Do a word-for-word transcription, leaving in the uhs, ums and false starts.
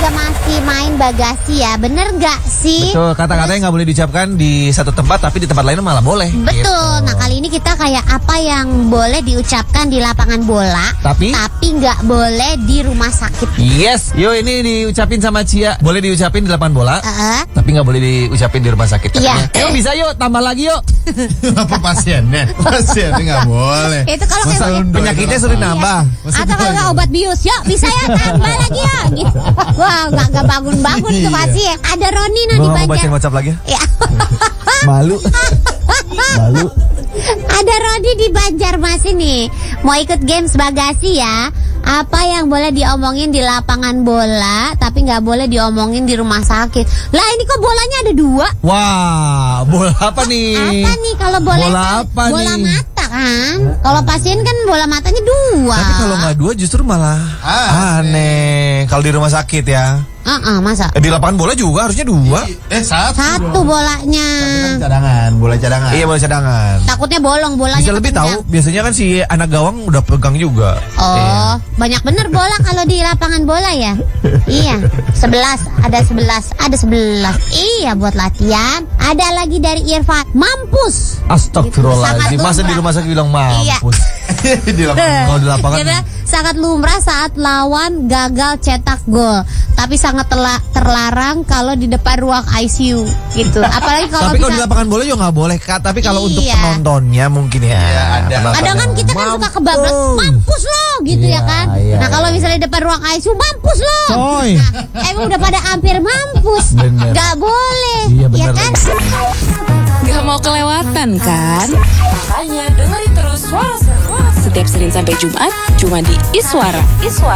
juga masih main bagasi ya, bener gak sih? Betul, kata-kata yang gak boleh diucapkan di satu tempat tapi di tempat lain malah boleh. Betul, gitu. Nah kali ini kita kayak apa yang boleh diucapkan di lapangan bola Tapi Tapi gak boleh di rumah sakit. Yes, yuk ini diucapin sama Cia. Boleh diucapin di lapangan bola uh-uh. tapi gak boleh diucapin di rumah sakit. Iya. Yuk bisa yuk, tambah lagi yuk. Apa pasiennya? Pasiennya nggak boleh. Itu kalau Masa kayak undo penyakitnya itu suruh apa? nambah. Masa atau kalau gitu? nggak obat bius, yuk bisa ya tambah lagi ya gitu. Wah nggak nggak bangun-bangun tuh Iya. pasien. Ada Roni nah Gue di gak mau Banjar. bacain WhatsApp lagi. Ya. Malu. Malu. Ada Rodi di Banjarmasin nih, mau ikut games bagasi ya. Apa yang boleh diomongin di lapangan bola tapi nggak boleh diomongin di rumah sakit? Lah ini kok bolanya ada dua? Wah, bola apa nih? Apa nih kalau bola? Bola apa bola nih? mata kan? Kalau pasien kan bola matanya dua. Tapi kalau nggak dua justru malah Ah, aneh. Kalau di rumah sakit ya. Uh-uh, masa? Eh, di lapangan bola juga harusnya dua. Eh satu. Satu bolanya. Kan cadangan, bola cadangan. Iya, bola cadangan. Takutnya bolong bolanya. Bisa lebih kepencang. tahu. Biasanya kan si anak gawang udah pegang juga. Oh, Iya. banyak bener bola kalau di lapangan bola ya. Iya, sebelas, ada sebelas, ada sebelas. Iya, buat latihan. Ada lagi dari Irfan, mampus. Astagfirullahaladzim. Sangat Masa di lumrah. rumah sakit bilang Iya. mampus. Di lapangan. Kalau di lapangan. Karena sangat lumrah saat lawan gagal cetak gol, tapi sangat tela- terlarang kalau di depan ruang I C U gitu. Apalagi kalau Tapi kalau di bisa- lapangan bola juga nggak boleh, Kak. Tapi kalau untuk Iya. penontonnya mungkin ya. Iya, ada. penontonnya. kadang kan kita kan suka kebablas, mampus lo gitu Iya, ya kan. iya, Nah kalau iya. misalnya di depan ruang I C U, mampus lo. Coy. Nah, emang udah pada hampir mampus, Bener. nggak boleh, Iya, ya bener kan? Gak mau kelewatan kan? Makanya dengerin terus Suara Seru setiap Senin sampai Jumat cuma di Iswara. Iswara.